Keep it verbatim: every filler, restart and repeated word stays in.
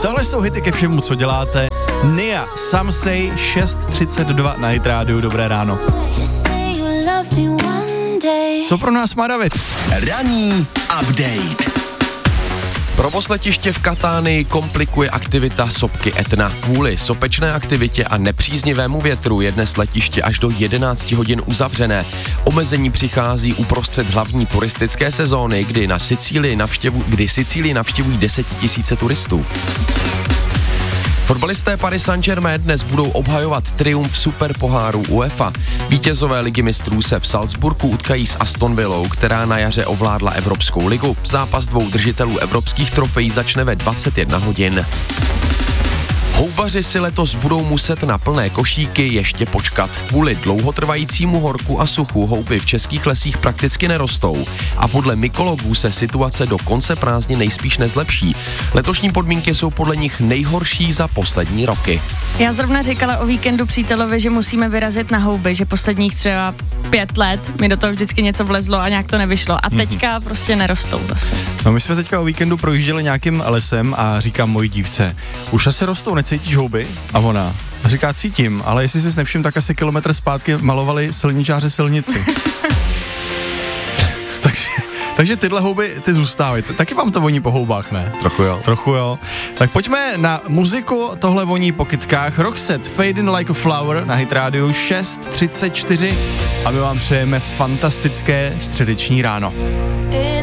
Tohle jsou hity ke všemu, co děláte. Nia, Some Say, šest třicet dva na Hit rádiu, dobré ráno. Co pro nás má David? Ranní update. Provoz letiště v Katánii komplikuje aktivita sopky Etna. Kvůli sopečné aktivitě a nepříznivému větru je dnes letiště až do jedenáct hodin uzavřené. Omezení přichází uprostřed hlavní turistické sezóny, kdy na Sicílii navštěvu, kdy Sicílii navštěvují desetitisíce turistů. Fotbalisté Paris Saint-Germain dnes budou obhajovat triumf superpoháru UEFA. Vítězové ligy mistrů se v Salzburgu utkají s Aston Villou, která na jaře ovládla Evropskou ligu. Zápas dvou držitelů evropských trofejí začne ve dvacet jedna hodin. Houbaři si letos budou muset na plné košíky ještě počkat. Kvůli dlouhotrvajícímu horku a suchu houby v českých lesích prakticky nerostou a podle mykologů se situace do konce prázdnin nejspíš nezlepší. Letošní podmínky jsou podle nich nejhorší za poslední roky. Já zrovna říkala o víkendu přítelovi, že musíme vyrazit na houby, že posledních třeba pět let mi do toho vždycky něco vlezlo a nějak to nevyšlo a teďka mm-hmm. prostě nerostou zase. No my jsme teďka o víkendu projížděli nějakým lesem a říkám mojí dívce, už asi rostou, necítíš houby? A ona říká, cítím, ale jestli jsi nevšiml, tak asi kilometr zpátky malovali silničáři silnici. takže, takže tyhle houby, ty zůstávají. Taky vám to voní po houbách, ne? Trochu jo. Trochu jo. Tak pojďme na muziku, tohle voní po kytkách. Roxette, Fading Like a Flower na Hit rádiu šest třicet čtyři a my vám přejeme fantastické středeční ráno.